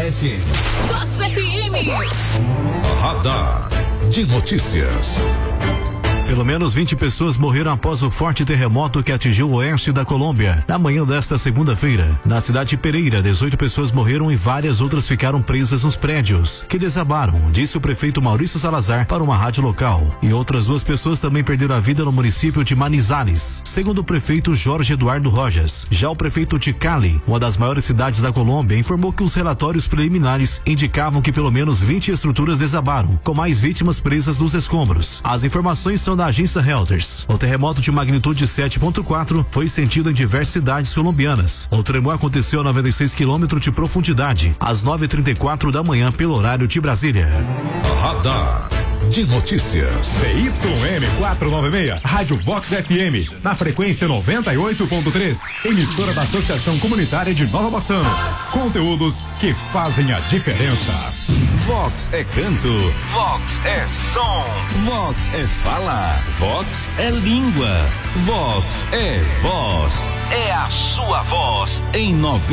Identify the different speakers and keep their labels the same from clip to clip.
Speaker 1: FM.
Speaker 2: Vox FM.
Speaker 1: Radar de notícias.
Speaker 3: Pelo menos 20 pessoas morreram após o forte terremoto que atingiu o oeste da Colômbia na manhã desta segunda-feira. Na cidade de Pereira, 18 pessoas morreram e várias outras ficaram presas nos prédios que desabaram, disse o prefeito Maurício Salazar para uma rádio local. E outras 2 pessoas também perderam a vida no município de Manizales, segundo o prefeito Jorge Eduardo Rojas. Já o prefeito de Cali, uma das maiores cidades da Colômbia, informou que os relatórios preliminares indicavam que pelo menos 20 estruturas desabaram, com mais vítimas presas nos escombros. As informações são da agência Reuters. O terremoto de magnitude 7.4 foi sentido em diversas cidades colombianas. O tremor aconteceu a 96 quilômetros de profundidade, às 9h34 da manhã, pelo horário de Brasília.
Speaker 1: Radar de notícias.
Speaker 4: ZYM 496, Rádio Vox FM, na frequência 98.3, emissora da Associação Comunitária de Nova Bassano. Conteúdos que fazem a diferença.
Speaker 5: Vox é canto, Vox é som, Vox é fala, Vox é língua, Vox é voz, é a sua voz em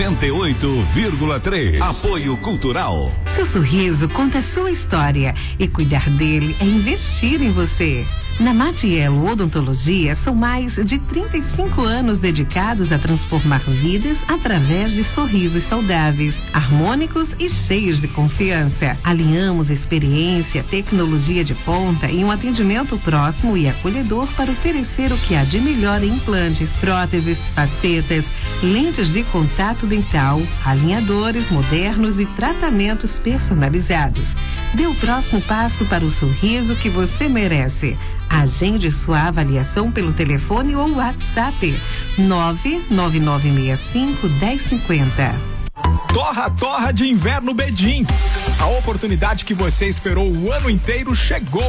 Speaker 5: 98,3. Apoio Cultural.
Speaker 6: Seu sorriso conta a sua história e cuidar dele é investir em você. Na Matiello Odontologia são mais de 35 anos dedicados a transformar vidas através de sorrisos saudáveis, harmônicos e cheios de confiança. Alinhamos experiência, tecnologia de ponta e um atendimento próximo e acolhedor para oferecer o que há de melhor em implantes, próteses, facetas, lentes de contato dental, alinhadores modernos e tratamentos personalizados. Dê o próximo passo para o sorriso que você merece. Agende sua avaliação pelo telefone ou WhatsApp 99965-1050.
Speaker 4: Torra de Inverno Bedim. A oportunidade que você esperou o ano inteiro chegou.